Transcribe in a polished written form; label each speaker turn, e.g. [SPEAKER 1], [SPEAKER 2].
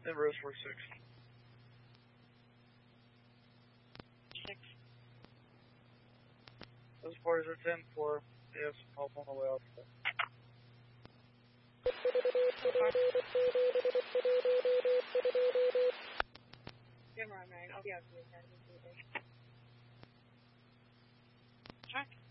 [SPEAKER 1] And Rose 46.
[SPEAKER 2] 6.
[SPEAKER 1] Those parties are 10-4. They have some help on the way out.
[SPEAKER 2] Camera 9. I'll be out to you. Check.